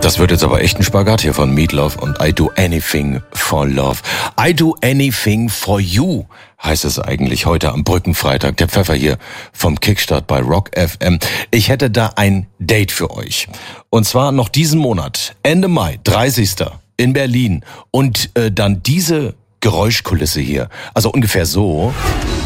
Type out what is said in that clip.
Das wird jetzt aber echt ein Spagat hier von Meatloaf und I Do Anything for Love. I Do Anything for You heißt es eigentlich heute am Brückenfreitag. Der Pfeffer hier vom Kickstart bei Rock FM. Ich hätte da ein Date für euch. Und zwar noch diesen Monat, Ende Mai, 30. in Berlin. Und dann diese Geräuschkulisse hier. Also ungefähr so.